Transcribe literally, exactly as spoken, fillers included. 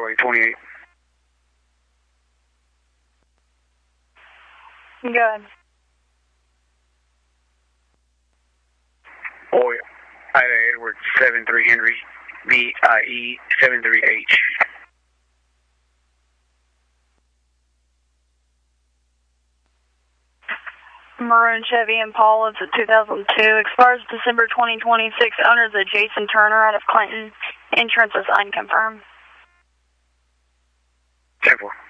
Highway twenty-eight. Good. Oh, yeah. Ida Edward seven three Henry, B I E seven three H. Maroon Chevy Impala, it's a two thousand two, expires December twenty twenty-six, owner is a Jason Turner out of Clinton, insurance is unconfirmed. ten four.